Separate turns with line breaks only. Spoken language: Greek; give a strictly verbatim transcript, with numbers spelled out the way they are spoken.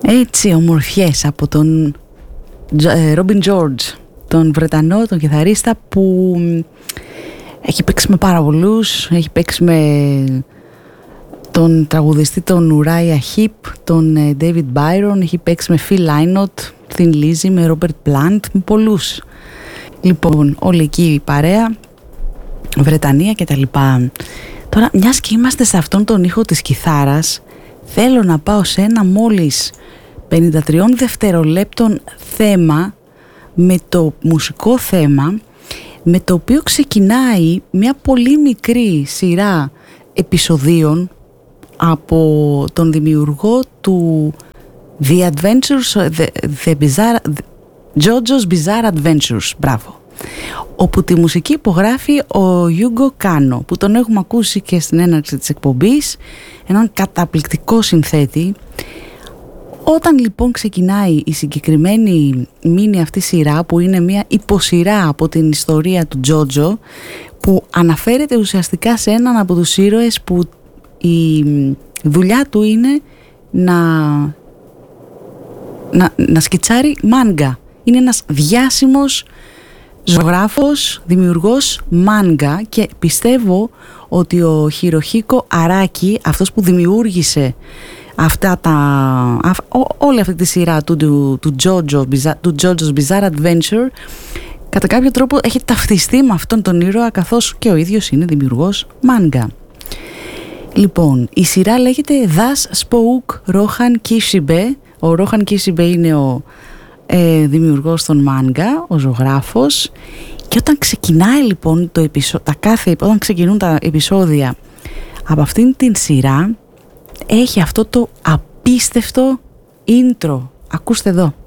Έτσι, ομορφιές από τον Ρόμπιν Τζόρτζ, τον Βρετανό, τον κιθαρίστα που έχει παίξει με πάρα πολλούς. Έχει παίξει με τον τραγουδιστή τον Ουράια Χιπ, τον David Byron, έχει παίξει με Phil Lynott, Thin Lizzy, με Robert Plant, με πολλούς. Λοιπόν, όλη εκεί η παρέα, Βρετανία και τα λοιπά. Τώρα, μιας και είμαστε σε αυτόν τον ήχο της κιθάρας, θέλω να πάω σε ένα μόλις πενήντα τριών δευτερολέπτων θέμα, με το μουσικό θέμα, με το οποίο ξεκινάει μια πολύ μικρή σειρά επεισοδίων από τον δημιουργό του The Adventures, The, the Bizarre, JoJo's Bizarre Adventures, μπράβο, όπου τη μουσική υπογράφει ο Γιούγκο Κάνο, που τον έχουμε ακούσει και στην έναρξη της εκπομπής, έναν καταπληκτικό συνθέτη. Όταν λοιπόν ξεκινάει η συγκεκριμένη μίνι αυτή σειρά, που είναι μια υποσειρά από την ιστορία του Τζότζο, που αναφέρεται ουσιαστικά σε έναν από τους ήρωες που η δουλειά του είναι να, να, να σκιτσάρει μάνγκα. Είναι ένας διάσημος ζωγράφος, δημιουργός μάνγκα, και πιστεύω ότι ο Χιροχίκο Αράκη, αυτός που δημιούργησε αυτά τα, α, ό, όλη αυτή τη σειρά του, του, του, Jojo, του JoJo's Bizarre Adventure, κατά κάποιο τρόπο έχει ταυτιστεί με αυτόν τον ήρωα, καθώς και ο ίδιος είναι δημιουργός μάνγκα. Λοιπόν, η σειρά λέγεται Das Spook Rohan Kishibe. Ο Rohan Kishibe είναι ο ε, δημιουργός των μάνγκα, ο ζωγράφος. Και όταν ξεκινάει λοιπόν το επεισο... τα κάθε... όταν ξεκινούν τα επεισόδια από αυτήν την σειρά, έχει αυτό το απίστευτο intro. Ακούστε εδώ.